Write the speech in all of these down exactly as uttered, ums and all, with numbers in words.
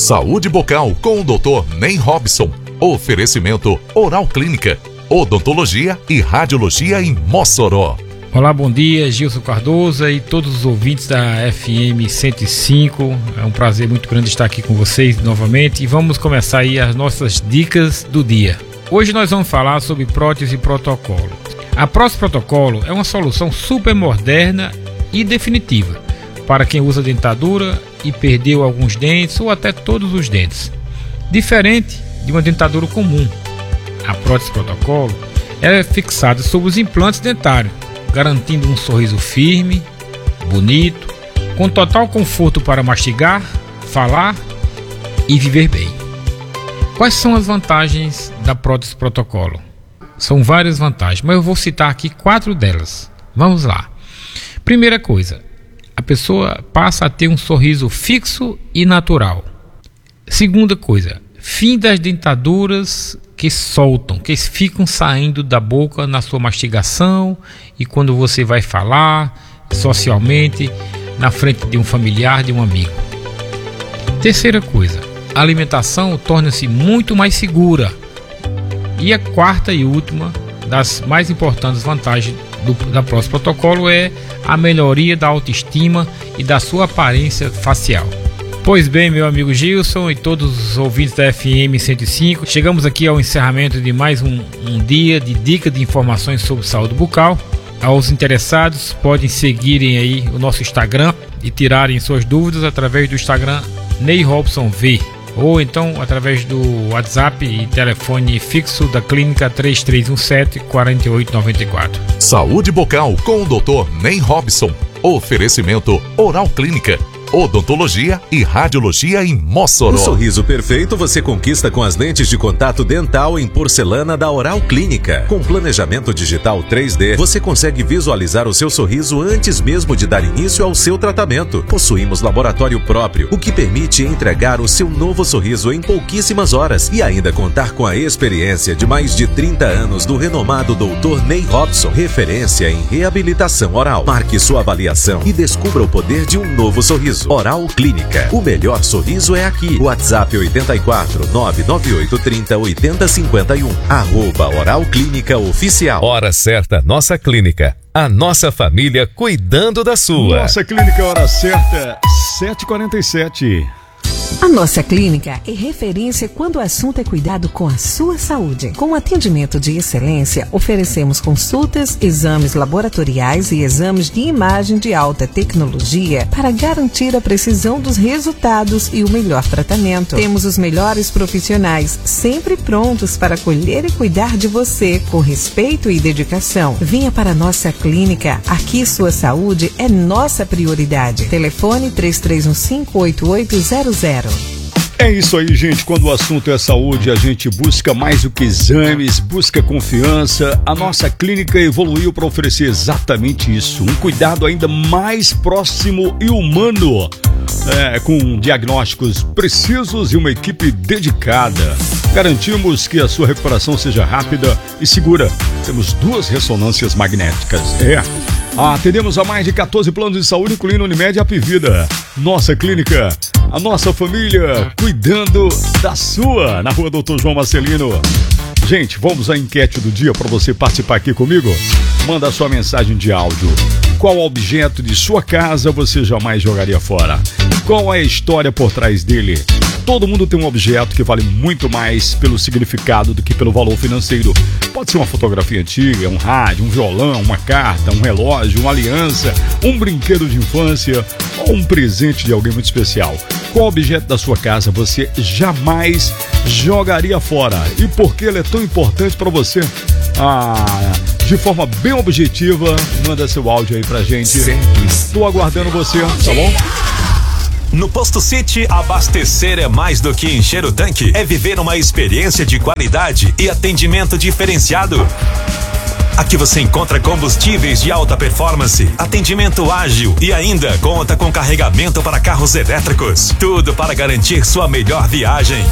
Saúde bucal com o doutor Ney Robson. Oferecimento Oral Clínica, odontologia e radiologia em Mossoró. Olá, bom dia, Gilson Cardoso e todos os ouvintes da F M cento e cinco. É um prazer muito grande estar aqui com vocês novamente e vamos começar aí as nossas dicas do dia. Hoje nós vamos falar sobre prótese protocolo. A prótese protocolo é uma solução super moderna e definitiva para quem usa dentadura e perdeu alguns dentes ou até todos os dentes. Diferente de uma dentadura comum, a prótese protocolo é fixada sobre os implantes dentários, garantindo um sorriso firme, bonito, com total conforto para mastigar, falar e viver bem. Quais são as vantagens da prótese protocolo? São várias vantagens, mas eu vou citar aqui quatro delas. Vamos lá. Primeira coisa, a pessoa passa a ter um sorriso fixo e natural. Segunda coisa, fim das dentaduras que soltam, que ficam saindo da boca na sua mastigação e quando você vai falar socialmente na frente de um familiar, de um amigo. Terceira coisa, a alimentação torna-se muito mais segura. E a quarta e última das mais importantes vantagens do, da prótese protocolo é a melhoria da autoestima e da sua aparência facial. Pois bem, meu amigo Gilson e todos os ouvintes da F M cento e cinco, chegamos aqui ao encerramento de mais um, um dia de dica de informações sobre saúde bucal. Aos interessados, podem seguirem aí o nosso Instagram e tirarem suas dúvidas através do Instagram Ney Robson V, ou então através do WhatsApp e telefone fixo da clínica três três um sete, quatro oito nove quatro. Saúde bucal com o doutor Ney Robson. Oferecimento Oral Clínica, odontologia e radiologia em Mossoró. O sorriso perfeito você conquista com as lentes de contato dental em porcelana da Oral Clínica. Com planejamento digital três D, você consegue visualizar o seu sorriso antes mesmo de dar início ao seu tratamento. Possuímos laboratório próprio, o que permite entregar o seu novo sorriso em pouquíssimas horas e ainda contar com a experiência de mais de trinta anos do renomado doutor Ney Robson, referência em reabilitação oral. Marque sua avaliação e descubra o poder de um novo sorriso. Oral Clínica. O melhor sorriso é aqui. WhatsApp oito quatro, nove nove oito três zero oito zero cinco um. Arroba Oral Clínica Oficial. Hora certa, nossa clínica. A nossa família cuidando da sua. Nossa clínica, hora certa, sete e quarenta e sete. A nossa clínica é referência quando o assunto é cuidado com a sua saúde. Com atendimento de excelência, oferecemos consultas, exames laboratoriais e exames de imagem de alta tecnologia para garantir a precisão dos resultados e o melhor tratamento. Temos os melhores profissionais sempre prontos para acolher e cuidar de você com respeito e dedicação. Venha para a nossa clínica. Aqui sua saúde é nossa prioridade. Telefone três três um cinco, oito oito zero zero. É isso aí, gente. Quando o assunto é saúde, a gente busca mais do que exames, busca confiança. A nossa clínica evoluiu para oferecer exatamente isso. Um cuidado ainda mais próximo e humano, é, com diagnósticos precisos e uma equipe dedicada. Garantimos que a sua recuperação seja rápida e segura. Temos duas ressonâncias magnéticas. É. Atendemos a mais de quatorze planos de saúde, incluindo Unimed e Apivida. Nossa clínica, a nossa família, cuidando da sua, na rua doutor João Marcelino. Gente, vamos à enquete do dia para você participar aqui comigo. Manda sua mensagem de áudio. Qual objeto de sua casa você jamais jogaria fora? Qual é a história por trás dele? Todo mundo tem um objeto que vale muito mais pelo significado do que pelo valor financeiro. Pode ser uma fotografia antiga, um rádio, um violão, uma carta, um relógio, uma aliança, um brinquedo de infância ou um presente de alguém muito especial. Qual objeto da sua casa você jamais jogaria fora? E por que ele é tão importante para você? Ah, de forma bem objetiva, manda seu áudio aí pra gente. Estou aguardando você, tá bom? No Posto City, abastecer é mais do que encher o tanque, é viver uma experiência de qualidade e atendimento diferenciado. Aqui você encontra combustíveis de alta performance, atendimento ágil e ainda conta com carregamento para carros elétricos. Tudo para garantir sua melhor viagem.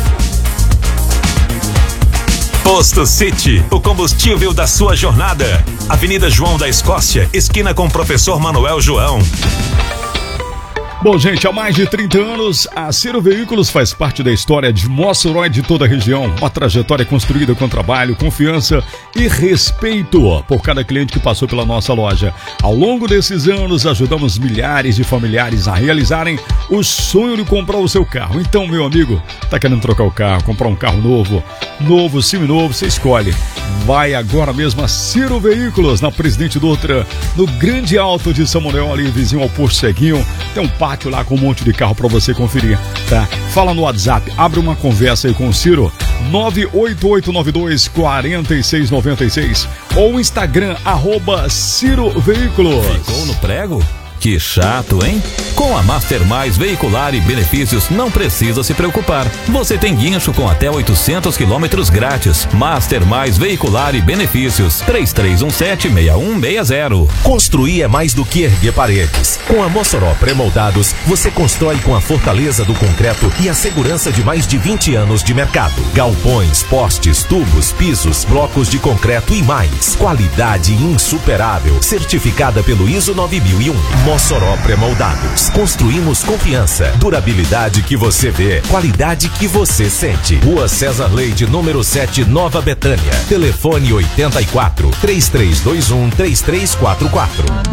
Posto City, o combustível da sua jornada. Avenida João da Escócia, esquina com Professor Manuel João. Bom, gente, há mais de trinta anos, a Ciro Veículos faz parte da história de Mossoró e de toda a região. Uma trajetória construída com trabalho, confiança e respeito por cada cliente que passou pela nossa loja. Ao longo desses anos, ajudamos milhares de familiares a realizarem o sonho de comprar o seu carro. Então, meu amigo, tá querendo trocar o carro, comprar um carro novo, novo, seminovo, você escolhe. Vai agora mesmo a Ciro Veículos, na Presidente Dutra, no Grande Alto de São Manuel, ali vizinho ao Posto Ceguinho. Tem um pátio lá com um monte de carro pra você conferir, tá? Fala no WhatsApp, abre uma conversa aí com o Ciro, nove oito oito nove dois, quatro seis nove seis, ou Instagram, arroba Ciro Veículos. Ficou no prego? Que chato, hein? Com a Master Mais Veicular e Benefícios não precisa se preocupar. Você tem guincho com até oitocentos quilômetros grátis. Master Mais Veicular e Benefícios. três três um sete, seis um seis zero. Construir é mais do que erguer paredes. Com a Mossoró Pré-Moldados, você constrói com a fortaleza do concreto e a segurança de mais de vinte anos de mercado. Galpões, postes, tubos, pisos, blocos de concreto e mais. Qualidade insuperável, certificada pelo I S O nove mil e um. Mossoró Pré-Moldados. Construímos confiança, durabilidade que você vê, qualidade que você sente. Rua César Leite, número sete, Nova Betânia. Telefone oitenta e quatro, três três dois um, três três quatro quatro.